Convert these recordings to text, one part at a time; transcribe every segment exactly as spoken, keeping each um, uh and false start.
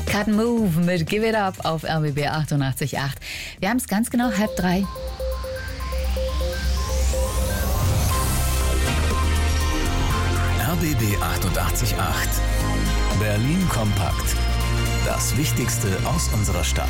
Cut Move mit Give It Up auf R B B achtundachtzig Komma acht. Wir haben es ganz genau halb drei. R B B achtundachtzig Komma acht. Berlin kompakt. Das Wichtigste aus unserer Stadt.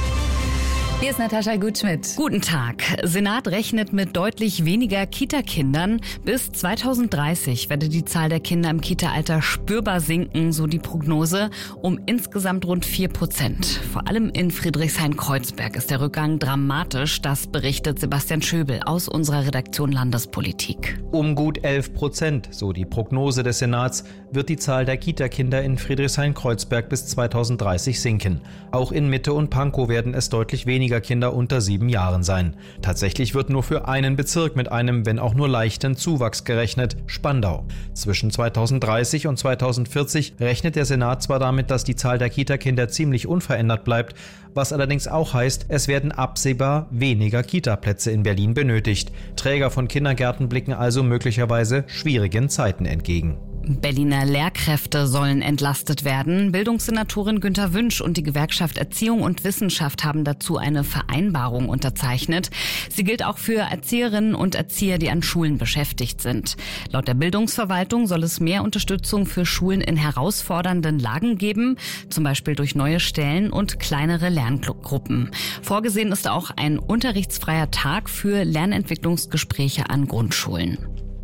Hier ist Natascha Gutschmidt. Guten Tag. Senat rechnet mit deutlich weniger Kita-Kindern. Bis zweitausenddreißig werde die Zahl der Kinder im Kita-Alter spürbar sinken, so die Prognose, um insgesamt rund vier Prozent. Vor allem in Friedrichshain-Kreuzberg ist der Rückgang dramatisch. Das berichtet Sebastian Schöbel aus unserer Redaktion Landespolitik. Um gut elf Prozent, so die Prognose des Senats, wird die Zahl der Kita-Kinder in Friedrichshain-Kreuzberg bis zweitausenddreißig sinken. Auch in Mitte und Pankow werden es deutlich weniger Kinder unter sieben Jahren sein. Tatsächlich wird nur für einen Bezirk mit einem, wenn auch nur leichten Zuwachs gerechnet, Spandau. Zwischen zweitausenddreißig und zweitausendvierzig rechnet der Senat zwar damit, dass die Zahl der Kita-Kinder ziemlich unverändert bleibt, was allerdings auch heißt, es werden absehbar weniger Kita-Plätze in Berlin benötigt. Träger von Kindergärten blicken also möglicherweise schwierigen Zeiten entgegen. Berliner Lehrkräfte sollen entlastet werden. Bildungssenatorin Günter Wünsch und die Gewerkschaft Erziehung und Wissenschaft haben dazu eine Vereinbarung unterzeichnet. Sie gilt auch für Erzieherinnen und Erzieher, die an Schulen beschäftigt sind. Laut der Bildungsverwaltung soll es mehr Unterstützung für Schulen in herausfordernden Lagen geben, zum Beispiel durch neue Stellen und kleinere Lerngruppen. Vorgesehen ist auch ein unterrichtsfreier Tag für Lernentwicklungsgespräche an Grundschulen.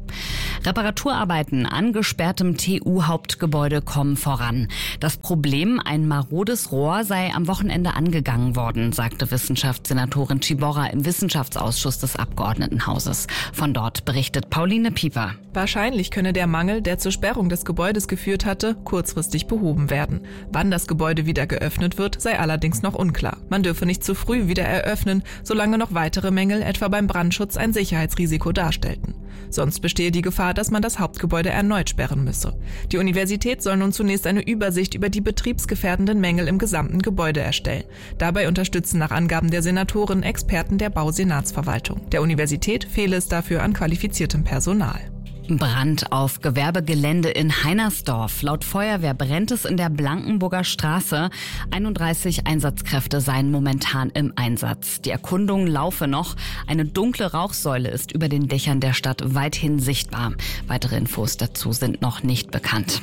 Reparaturarbeiten an gesperrtem T U-Hauptgebäude kommen voran. Das Problem, ein marodes Rohr, sei am Wochenende angegangen worden, sagte Wissenschaftssenatorin Ciborra im Wissenschaftsausschuss des Abgeordnetenhauses. Von dort berichtet Pauline Pieper. Wahrscheinlich könne der Mangel, der zur Sperrung des Gebäudes geführt hatte, kurzfristig behoben werden. Wann das Gebäude wieder geöffnet wird, sei allerdings noch unklar. Man dürfe nicht zu früh wieder eröffnen, solange noch weitere Mängel, etwa beim Brandschutz, ein Sicherheitsrisiko darstellten. Sonst bestehe die Gefahr, dass man das Hauptgebäude erneut sperren müsse. Die Universität soll nun zunächst eine Übersicht über die betriebsgefährdenden Mängel im gesamten Gebäude erstellen. Dabei unterstützen nach Angaben der Senatoren Experten der Bausenatsverwaltung. Der Universität fehle es dafür an qualifiziertem Personal. Brand auf Gewerbegelände in Heinersdorf. Laut Feuerwehr brennt es in der Blankenburger Straße. einunddreißig Einsatzkräfte seien momentan im Einsatz. Die Erkundung laufe noch. Eine dunkle Rauchsäule ist über den Dächern der Stadt weithin sichtbar. Weitere Infos dazu sind noch nicht bekannt.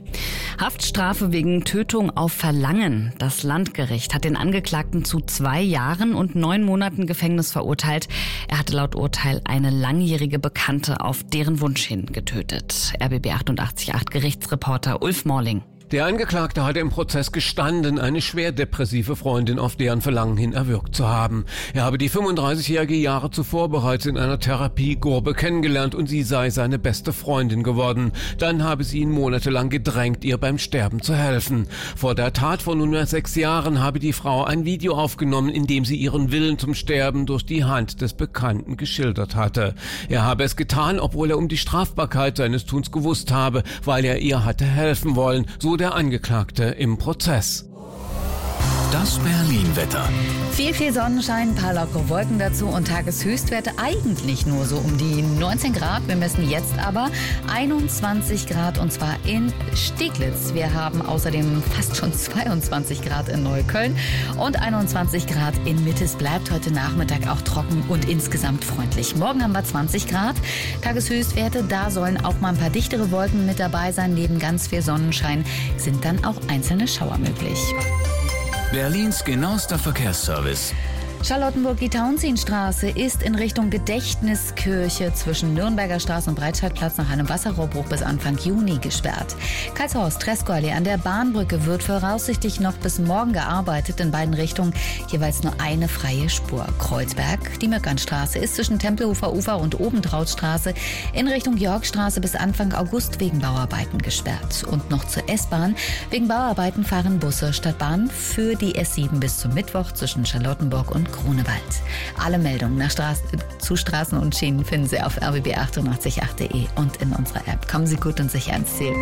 Haftstrafe wegen Tötung auf Verlangen. Das Landgericht hat den Angeklagten zu zwei Jahren und neun Monaten Gefängnis verurteilt. Er hatte laut Urteil eine langjährige Bekannte auf deren Wunsch hin getötet. R B B achtundachtzig Komma acht Gerichtsreporter Ulf Morling. Der Angeklagte hatte im Prozess gestanden, eine schwer depressive Freundin auf deren Verlangen hin erwürgt zu haben. Er habe die fünfunddreißigjährige Jahre zuvor bereits in einer Therapiegruppe kennengelernt und sie sei seine beste Freundin geworden. Dann habe sie ihn monatelang gedrängt, ihr beim Sterben zu helfen. Vor der Tat vor nunmehr sechs Jahren habe die Frau ein Video aufgenommen, in dem sie ihren Willen zum Sterben durch die Hand des Bekannten geschildert hatte. Er habe es getan, obwohl er um die Strafbarkeit seines Tuns gewusst habe, weil er ihr hatte helfen wollen, so der Angeklagte im Prozess. Das Berlin-Wetter. Viel, viel Sonnenschein, ein paar lockere Wolken dazu und Tageshöchstwerte eigentlich nur so um die neunzehn Grad. Wir messen jetzt aber einundzwanzig Grad und zwar in Steglitz. Wir haben außerdem fast schon zweiundzwanzig Grad in Neukölln und einundzwanzig Grad in Mitte. Es bleibt heute Nachmittag auch trocken und insgesamt freundlich. Morgen haben wir zwanzig Grad. Tageshöchstwerte, da sollen auch mal ein paar dichtere Wolken mit dabei sein. Neben ganz viel Sonnenschein sind dann auch einzelne Schauer möglich. Berlins genauester Verkehrsservice. Charlottenburg-Tauentzienstraße ist in Richtung Gedächtniskirche zwischen Nürnberger Straße und Breitscheidplatz nach einem Wasserrohrbruch bis Anfang Juni gesperrt. Karlshorst-Treskow-Allee an der Bahnbrücke wird voraussichtlich noch bis morgen gearbeitet, in beiden Richtungen jeweils nur eine freie Spur. Kreuzberg, die Möckernstraße, ist zwischen Tempelhofer Ufer und Obentrautstraße in Richtung Georgstraße bis Anfang August wegen Bauarbeiten gesperrt. Und noch zur S-Bahn. Wegen Bauarbeiten fahren Busse statt Bahn für die S sieben bis zum Mittwoch zwischen Charlottenburg und Grunewald. Alle Meldungen nach Straß- zu Straßen und Schienen finden Sie auf r b b achtundachtzig Komma acht punkt de und in unserer App. Kommen Sie gut und sicher ans Ziel.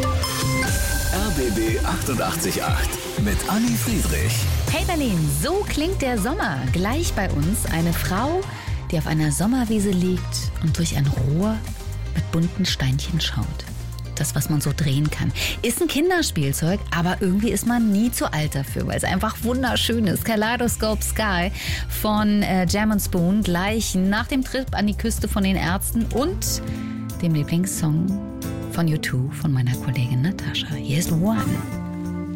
R B B achtundachtzig Komma acht mit Anni Friedrich. Hey Berlin, so klingt der Sommer. Gleich bei uns eine Frau, die auf einer Sommerwiese liegt und durch ein Rohr mit bunten Steinchen schaut. das, was man so drehen kann. Ist ein Kinderspielzeug, aber irgendwie ist man nie zu alt dafür, weil es einfach wunderschön ist. Kaleidoscope Sky von äh, Jam and Spoon, gleich nach dem Trip an die Küste von den Ärzten und dem Lieblingssong von U zwei von meiner Kollegin Natascha. Hier ist One.